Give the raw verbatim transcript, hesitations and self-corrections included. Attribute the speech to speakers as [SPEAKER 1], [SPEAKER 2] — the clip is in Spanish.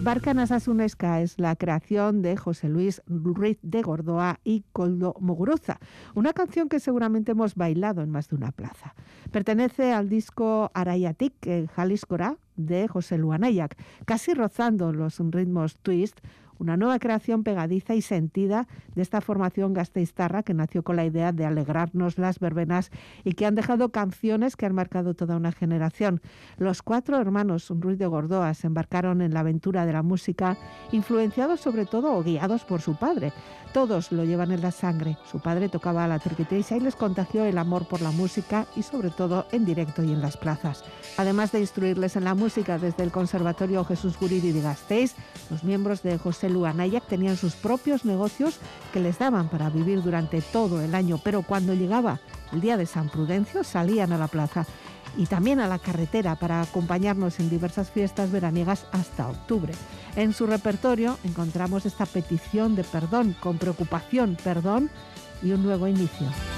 [SPEAKER 1] Barcanas Asunesca es la creación de José Luis Ruiz de Gordoa y Koldo Muguruza, una canción que seguramente hemos bailado en más de una plaza. Pertenece al disco Araiatik Jaliscora de José Luanayac, casi rozando los ritmos twist, una nueva creación pegadiza y sentida de esta formación gasteiztarra que nació con la idea de alegrarnos las verbenas y que han dejado canciones que han marcado toda una generación. Los cuatro hermanos Ruiz de Gordoa se embarcaron en la aventura de la música, influenciados sobre todo o guiados por su padre. Todos lo llevan en la sangre. Su padre tocaba la turquiteixa y les contagió el amor por la música y sobre todo en directo y en las plazas. Además de instruirles en la música desde el Conservatorio Jesús Guridi de Gasteiz, los miembros de José Luanayac tenían sus propios negocios que les daban para vivir durante todo el año, pero cuando llegaba el día de San Prudencio salían a la plaza y también a la carretera para acompañarnos en diversas fiestas veraniegas hasta octubre. En su repertorio encontramos esta petición de perdón, con preocupación, perdón y un nuevo inicio.